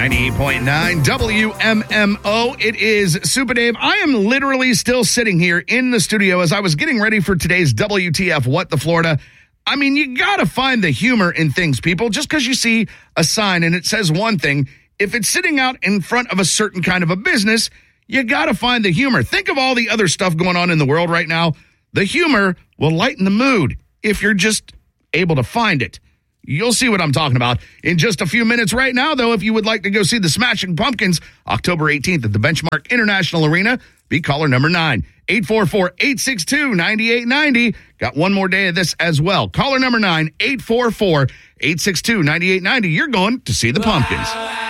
98.9 WMMO. It is Super Dave. I am literally still sitting here in the studio as I was getting ready for today's WTF What the Florida. I mean, you got to find the humor in things, people. Just because you see a sign and it says one thing, if it's sitting out in front of a certain kind of a business, you got to find the humor. Think of all the other stuff going on in the world right now. The humor will lighten the mood if you're just able to find it. You'll see what I'm talking about in just a few minutes. Right now, though, if you would like to go see the Smashing Pumpkins, October 18th at the Benchmark International Arena, be caller number 9, 844-862-9890. Got one more day of this as well. Caller number 9, 844-862-9890. You're going to see the Pumpkins.